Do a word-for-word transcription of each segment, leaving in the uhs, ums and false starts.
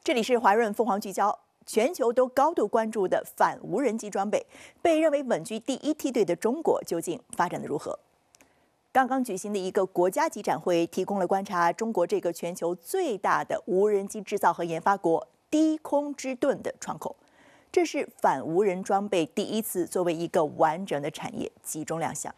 这里是华润凤凰聚焦，全球都高度关注的反无人机装备，被认为稳居第一梯队的中国究竟发展的如何？刚刚举行的一个国家级展会，提供了观察中国这个全球最大的无人机制造和研发国低空之盾的窗口。这是反无人装备第一次作为一个完整的产业集中亮相。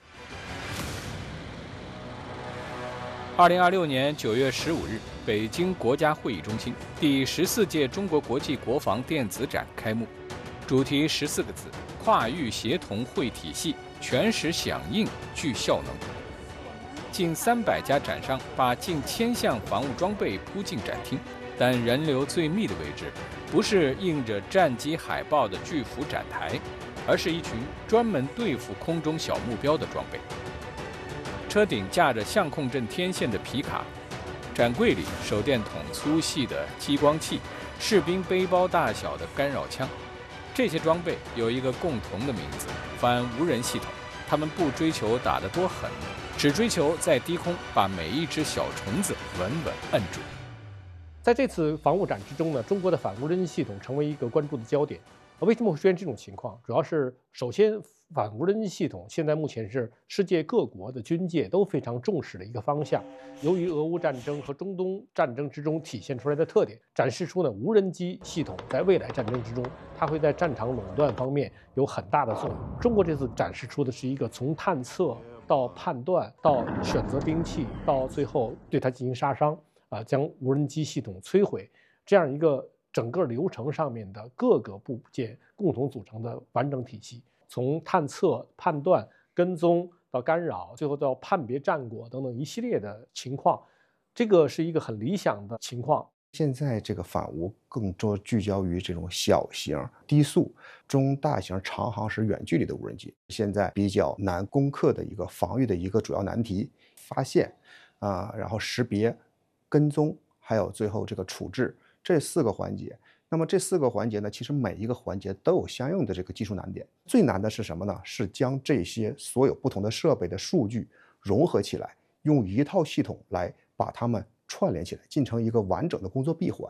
二零二六年九月十五日，北京国家会议中心第十四届中国国际国防电子展开幕，主题十四个字：跨域协同会体系，全时响应聚效能。近三百家展商把近千项防务装备铺进展厅，但人流最密的位置，不是印着战机海报的巨幅展台，而是一群专门对付空中小目标的装备。车顶架着相控阵天线的皮卡，展柜里手电筒粗细的激光器，士兵背包大小的干扰枪。这些装备有一个共同的名字：反无人系统。他们不追求打得多狠，只追求在低空把每一只小虫子稳稳摁住。 在这次防务展之中呢，中国的反无人机系统成为一个关注的焦点。为什么会出现这种情况？主要是首先，反无人机系统现在目前是世界各国的军界都非常重视的一个方向。由于俄乌战争和中东战争之中体现出来的特点，展示出呢无人机系统在未来战争之中，它会在战场垄断方面有很大的作用。中国这次展示出的是一个从探测到判断到选择兵器，到最后对它进行杀伤，啊、呃，将无人机系统摧毁，这样一个整个流程上面的各个部件共同组成的完整体系。从探测、判断、跟踪到干扰，最后到判别战果等等一系列的情况，这个是一个很理想的情况。 现在这个反无更多聚焦于这种小型、低速、中大型、长航时远距离的无人机，现在比较难攻克的一个防御的一个主要难题：发现啊、呃，然后识别、跟踪，还有最后这个处置这四个环节。那么这四个环节呢，其实每一个环节都有相应的这个技术难点。最难的是什么呢？是将这些所有不同的设备的数据融合起来，用一套系统来把它们串联起来，进成一个完整的工作闭环。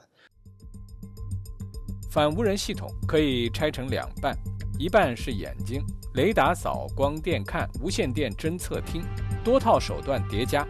反无人系统可以拆成两半，一半是眼睛，雷达扫、光电看、无线电侦测听，多套手段叠加，